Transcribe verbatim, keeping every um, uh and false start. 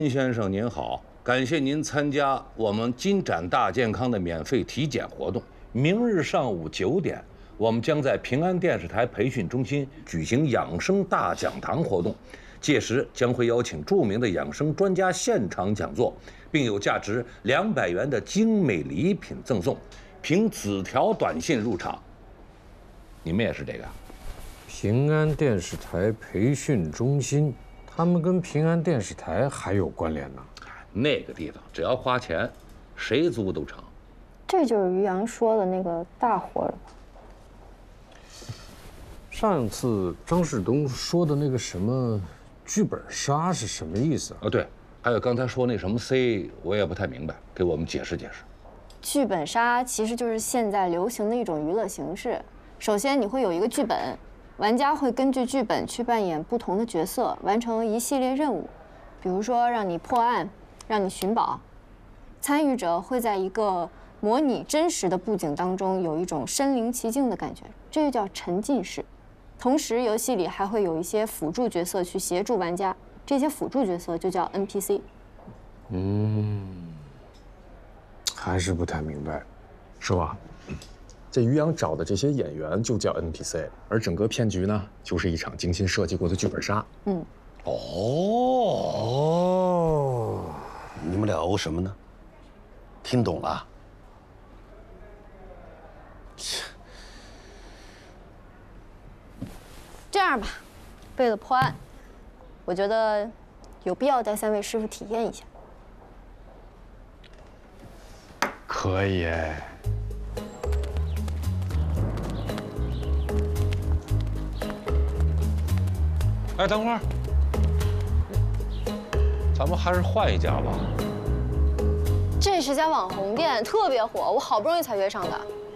金先生您好，感谢您参加我们金展大健康的免费体检活动。明日上午九点，我们将在平安电视台培训中心举行养生大讲堂活动，届时将会邀请著名的养生专家现场讲座，并有价值两百元的精美礼品赠送，凭纸条短信入场。你们也是这个？ 平安电视台培训中心。 他们跟平安电视台还有关联呢。 那个地方只要花钱，谁租都成。 这就是于洋说的那个大活了吧？ 上次张世东说的那个什么剧本杀是什么意思啊？ 啊，对，还有刚才说那什么 C， 我也不太明白，给我们解释解释。 剧本杀其实就是现在流行的一种娱乐形式。首先，你会有一个剧本。 玩家会根据剧本去扮演不同的角色，完成一系列任务，比如说让你破案，让你寻宝。参与者会在一个模拟真实的布景当中，有一种身临其境的感觉，这就叫沉浸式。同时，游戏里还会有一些辅助角色去协助玩家，这些辅助角色就叫 N P C。 嗯，还是不太明白， 是吧？ 这于洋找的这些演员就叫 N P C， 而整个骗局呢，就是一场精心设计过的剧本杀。 嗯， 哦哦，你们俩哦什么呢？听懂了？切， 这样吧，为了破案，我觉得有必要带三位师傅体验一下。 可以。 哎，等会儿，咱们还是换一家吧。 这是家网红店，特别火，我好不容易才约上的。